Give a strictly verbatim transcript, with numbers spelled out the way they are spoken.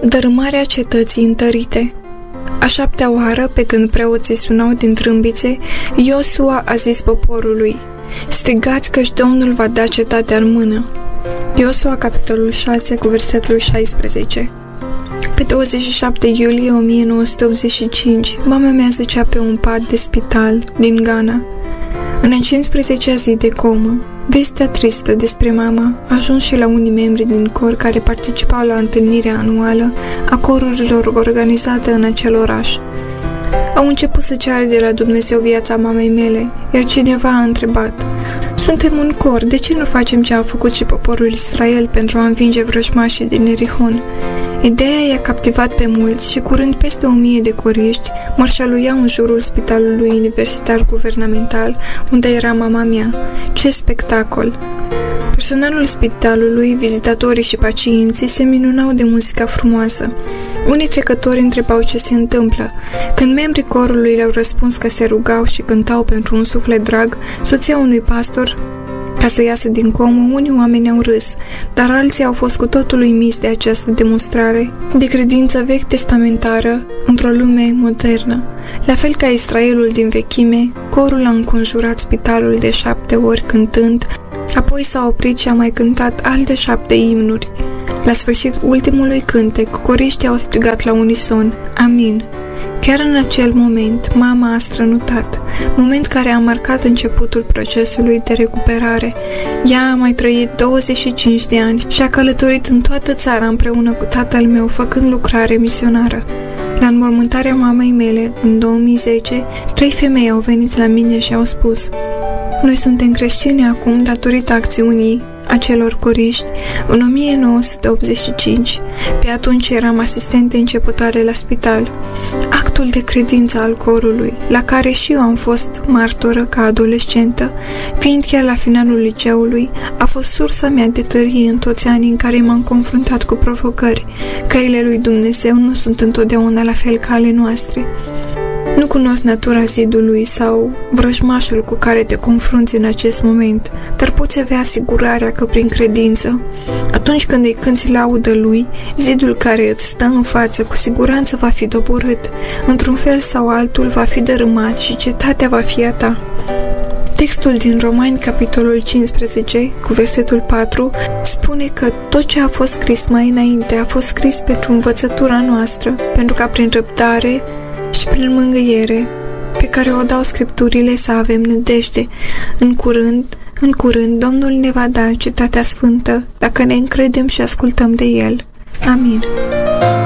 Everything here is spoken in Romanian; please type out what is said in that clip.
Dărâmarea cetății întărite. A șaptea oară, pe când preoții sunau din trâmbițe, Iosua a zis poporului: strigați căci Domnul va da cetatea în mână. Iosua, capitolul șase, cu versetul șaisprezece. Pe douăzeci și șapte iulie o mie nouă sute optzeci și cinci, mama mea zăcea pe un pat de spital din Ghana. În a cincisprezecea zi de comă, vestea tristă despre mama a ajuns și la unii membri din cor care participau la întâlnirea anuală a corurilor organizată în acel oraș. Au început să ceară de la Dumnezeu viața mamei mele, iar cineva a întrebat: suntem un cor, de ce nu facem ce a făcut și poporul Israel pentru a învinge vrăjmașii din Erihon? Ideea i-a captivat pe mulți și curând peste o mie de coriști mărșăluiau în jurul spitalului universitar guvernamental unde era mama mea. Ce spectacol! Personalul spitalului, vizitatorii și pacienții se minunau de muzica frumoasă. Unii trecători întrebau ce se întâmplă. Când membrii corului le-au răspuns că se rugau și cântau pentru un suflet drag, soția unui pastor, ca să iasă din comă, unii oameni au râs, dar alții au fost cu totul uimiți de această demonstrare de credință vechi testamentară într-o lume modernă. La fel ca Israelul din vechime, corul a înconjurat spitalul de șapte ori cântând, apoi s-a oprit și a mai cântat alte șapte imnuri. La sfârșit ultimului cântec, coriștii au strigat la unison: Amin! Chiar în acel moment, mama a strănutat, moment care a marcat începutul procesului de recuperare. Ea a mai trăit douăzeci și cinci de ani și a călătorit în toată țara împreună cu tatăl meu, făcând lucrare misionară. La înmormântarea mamei mele, în două mii zece, trei femei au venit la mine și au spus: noi suntem creștini acum datorită acțiunii acelor coriști în o mie nouă sute optzeci și cinci. Pe atunci eram asistente începătoare la spital. Actul de credință al corului, la care și eu am fost martoră ca adolescentă, fiind chiar la finalul liceului, a fost sursa mea de tărie în toți anii în care m-am confruntat cu provocări. Căile lui Dumnezeu nu sunt întotdeauna la fel ca ale noastre. Nu cunosc natura zidului sau vrăjmașul cu care te confrunți în acest moment, dar poți avea asigurarea că prin credință, atunci când îi cânți laudă lui, zidul care îți stă în față cu siguranță va fi doborât, într-un fel sau altul va fi dărâmat și cetatea va fi a ta. Textul din Romani, capitolul cincisprezece, cu versetul patru, spune că tot ce a fost scris mai înainte a fost scris pentru învățătura noastră, pentru ca prin răbdare și prin mângâiere pe care o dau Scripturile să avem nădejde. În curând, în curând, Domnul ne va da cetatea sfântă, dacă ne încredem și ascultăm de El. Amin.